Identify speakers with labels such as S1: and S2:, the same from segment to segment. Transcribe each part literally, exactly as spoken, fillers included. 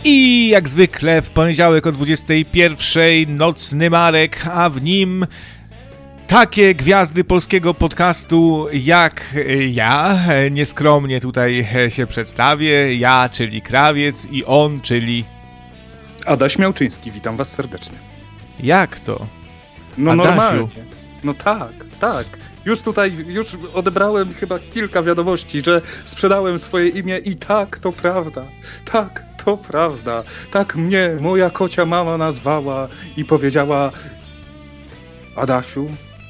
S1: I jak zwykle w poniedziałek o dwudziestej pierwszej nocny Marek, a w nim takie gwiazdy polskiego podcastu jak ja. Nieskromnie tutaj się przedstawię. Ja, czyli Krawiec, i on, czyli
S2: Adaś Miałczyński. Witam was serdecznie.
S1: Jak to?
S2: No
S1: Adasiu.
S2: Normalnie. No tak, tak. Już tutaj, już odebrałem chyba kilka wiadomości, że sprzedałem swoje imię i tak, to prawda. Tak, to prawda. Tak mnie moja kocia mama nazwała i powiedziała: Adasiu.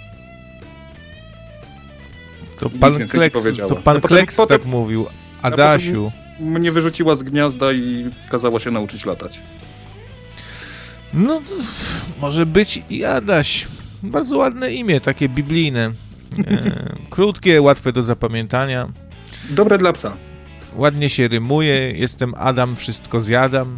S1: To pan Kleks, to pan Kleks potem, tak mówił. Adasiu.
S2: Mnie wyrzuciła z gniazda i kazała się nauczyć latać.
S1: No, to może być i Adaś. Bardzo ładne imię, takie biblijne. E, krótkie, łatwe do zapamiętania.
S2: Dobre dla psa.
S1: Ładnie się rymuje. Jestem Adam, wszystko zjadam.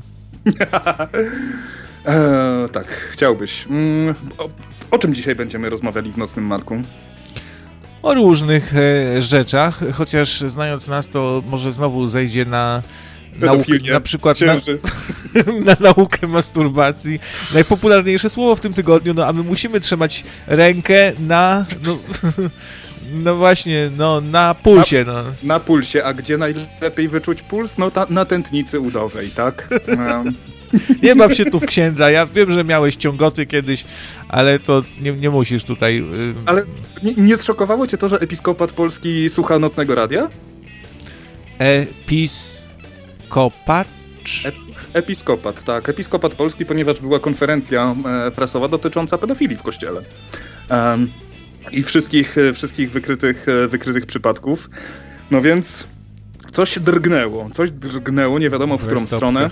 S2: e, tak, chciałbyś. Mm, o, o czym dzisiaj będziemy rozmawiali w Nocnym Marku?
S1: O różnych e, rzeczach, chociaż znając nas, to może znowu zejdzie na naukę, na przykład na, na naukę masturbacji. Najpopularniejsze słowo w tym tygodniu, no a my musimy trzymać rękę na, no, no właśnie, no na pulsie.
S2: Na,
S1: no.
S2: na pulsie, a gdzie najlepiej wyczuć puls? No ta, na tętnicy udowej, tak? Um.
S1: Nie baw się tu w księdza, ja wiem, że miałeś ciągoty kiedyś, ale to nie, nie musisz tutaj... Yy...
S2: Ale nie, nie zszokowało cię to, że episkopat polski słucha Nocnego Radia?
S1: Episkopat?
S2: Ep- episkopat, tak. Episkopat polski, ponieważ była konferencja e, prasowa dotycząca pedofilii w kościele. Um, I wszystkich, wszystkich wykrytych, wykrytych przypadków. No więc coś drgnęło, coś drgnęło, nie wiadomo w, w którą stronę.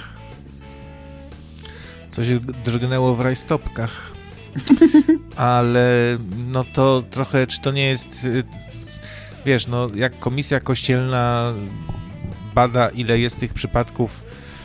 S1: Coś drgnęło w rajstopkach. Ale no to trochę, czy to nie jest, wiesz, no jak komisja kościelna bada, ile jest tych przypadków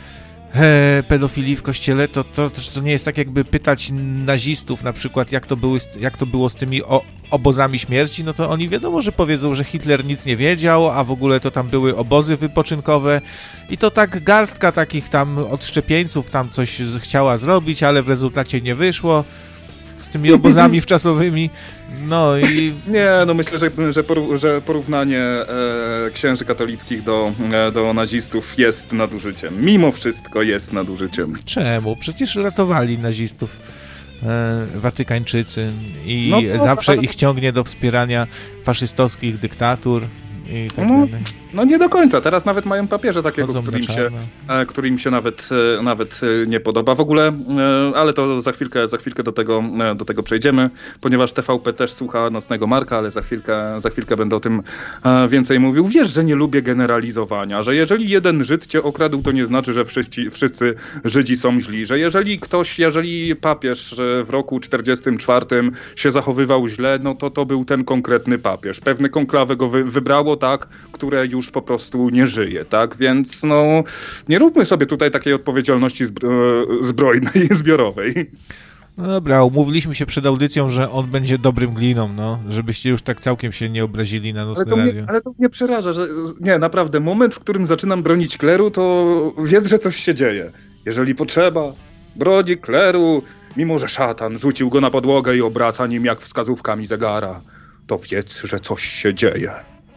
S1: e, pedofilii w kościele, to, to, to, to nie jest tak, jakby pytać nazistów na przykład, jak to, były, jak to było z tymi o, obozami śmierci, no to oni wiadomo, że powiedzą, że Hitler nic nie wiedział, a w ogóle to tam były obozy wypoczynkowe i to tak garstka takich tam odszczepieńców tam coś chciała zrobić, ale w rezultacie nie wyszło z tymi obozami wczasowymi. No i...
S2: Nie, no myślę, że, że, poru, że porównanie e, księży katolickich do, e, do nazistów jest nadużyciem. Mimo wszystko jest nadużyciem.
S1: Czemu? Przecież ratowali nazistów e, Watykańczycy i
S2: no, no,
S1: zawsze
S2: ale...
S1: ich ciągnie do wspierania faszystowskich dyktatur. I tak
S2: no,
S1: dalej.
S2: no nie do końca. Teraz nawet mają papieże takiego, który im się,
S1: e,
S2: który im się nawet, e, nawet nie podoba w ogóle, e, ale to za chwilkę, za chwilkę do tego, e, do tego przejdziemy, ponieważ T V P też słucha Nocnego Marka, ale za chwilkę, za chwilkę będę o tym e, więcej mówił. Wiesz, że nie lubię generalizowania, że jeżeli jeden Żyd cię okradł, to nie znaczy, że wszyscy, wszyscy Żydzi są źli, że jeżeli ktoś, jeżeli papież w roku czterdziestym czwartym się zachowywał źle, no to to był ten konkretny papież. Pewne konklawy go wy, wybrało, tak, które już po prostu nie żyje, tak, więc no nie róbmy sobie tutaj takiej odpowiedzialności zbro- zbrojnej, zbiorowej.
S1: No dobra, umówiliśmy się przed audycją, że on będzie dobrym gliną, no, żebyście już tak całkiem się nie obrazili na Nocne
S2: ale to
S1: Radio.
S2: Mnie, ale to mnie przeraża, że nie, naprawdę, moment, w którym zaczynam bronić kleru, to wiedz, że coś się dzieje. Jeżeli potrzeba, broni kleru, mimo że szatan rzucił go na podłogę i obraca nim jak wskazówkami zegara, to wiedz, że coś się dzieje.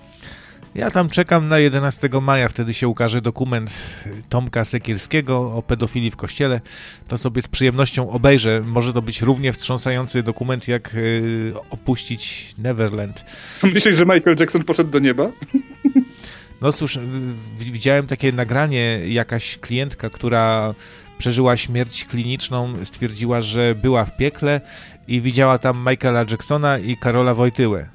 S1: Ja tam czekam na jedenastego maja, wtedy się ukaże dokument Tomka Sekielskiego o pedofilii w kościele. To sobie z przyjemnością obejrzę. Może to być równie wstrząsający dokument, jak yy, opuścić Neverland.
S2: Myślisz, że Michael Jackson poszedł do nieba?
S1: No cóż, widziałem takie nagranie, jakaś klientka, która przeżyła śmierć kliniczną, stwierdziła, że była w piekle i widziała tam Michaela Jacksona i Karola Wojtyłę.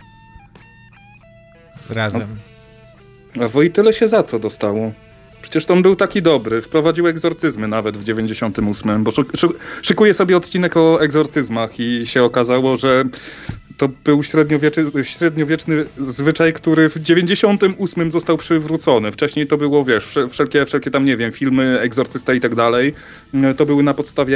S1: Razem.
S2: A Wojtyle się za co dostało? Przecież on był taki dobry. Wprowadził egzorcyzmy nawet w dziewięćdziesiątym ósmym, bo szykuje sobie odcinek o egzorcyzmach i się okazało, że to był średniowieczy, średniowieczny zwyczaj, który w dziewięćdziesiątym ósmym został przywrócony. Wcześniej to było, wiesz, wszelkie, wszelkie tam, nie wiem, filmy, egzorcysta i tak dalej, to były na podstawie